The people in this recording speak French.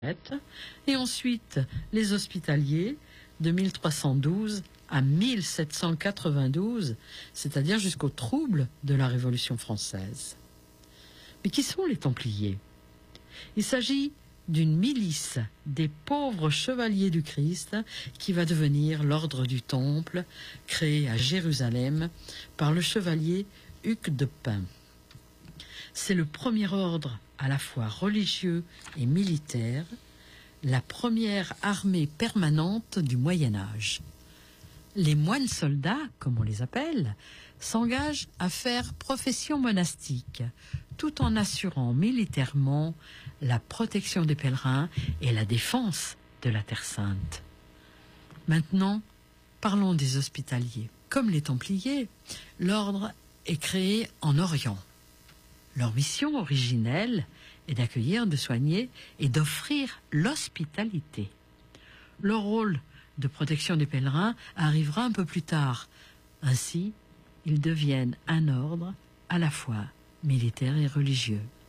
et ensuite les hospitaliers de 1312 à 1792, c'est-à-dire jusqu'au trouble de la Révolution française. Mais qui sont les Templiers? Il s'agit d'une milice des pauvres chevaliers du Christ qui va devenir l'ordre du Temple, créé à Jérusalem par le chevalier Hugues de Pint. C'est le premier ordre à la fois religieux et militaire, la première armée permanente du Moyen-Âge. Les moines soldats, comme on les appelle, s'engagent à faire profession monastique, tout en assurant militairement la protection des pèlerins et la défense de la Terre Sainte. Maintenant, parlons des hospitaliers. Comme les Templiers, l'ordre est créé en Orient. Leur mission originelle est d'accueillir, de soigner et d'offrir l'hospitalité. Leur rôle de protection des pèlerins arrivera un peu plus tard. Ainsi, ils deviennent un ordre à la fois militaire et religieux.